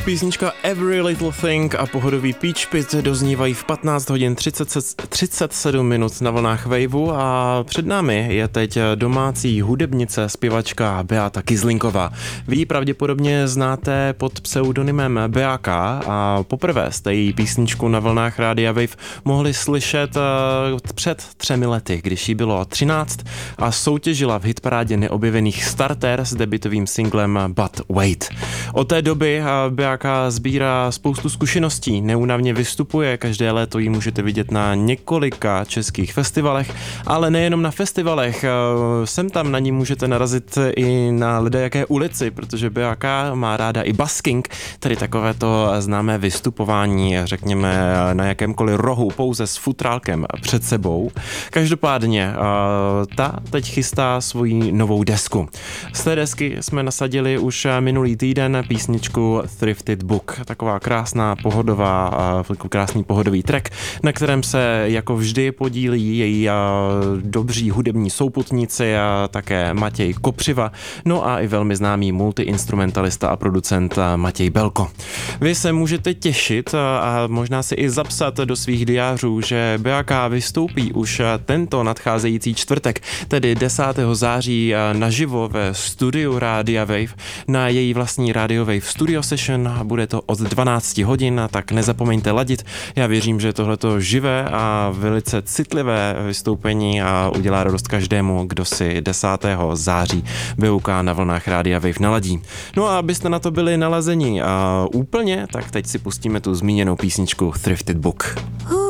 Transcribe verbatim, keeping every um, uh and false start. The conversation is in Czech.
Písnička Every Little Thing a pohodový Peach Pit doznívají v patnáct hodin třicet sedm minut na vlnách Waveu a před námi je teď domácí hudebnice, zpěvačka Beata Kizlinková. Vy ji pravděpodobně znáte pod pseudonymem Beaka a poprvé jste její písničku na vlnách Rádia Wave mohli slyšet před třemi lety, když jí bylo třináct a soutěžila v hitparádě neobjevených Starter s debutovým singlem But Wait. Od té doby Beaka sbírá spoustu zkušeností, neúnavně vystupuje, každé léto ji můžete vidět na několika českých festivalech, ale nejenom na festivalech, sem tam na ní můžete narazit i na lidejaké ulici, protože Beaka má ráda i busking, tedy takovéto známé vystupování, řekněme, na jakémkoliv rohu, pouze s futrálkem před sebou. Každopádně ta teď chystá svoji novou desku. Z té desky jsme nasadili už minulý týden písničku Thrifted Book, taková krásná pohodová, krásný pohodový track, na kterém se jako vždy podílí její dobří hudební souputníci a také Matěj Kopřiva, no a i velmi známý multiinstrumentalista a producent Matěj Belko. Vy se můžete těšit a možná si i zapsat do svých diářů, že Beaka vystoupí už tento nadcházející čtvrtek, tedy desátého září naživo ve studiu Rádia Wave na její vlastní Radio Wave Studio Session. Bude to od dvanácti hodin, tak nezapomeňte ladit. Já věřím, že tohleto živé a velice citlivé vystoupení a udělá radost každému, kdo si desátého září Beaka na vlnách Rádia Wave naladí. No a abyste na to byli nalazeni a úplně, tak teď si pustíme tu zmíněnou písničku Thrifted Book.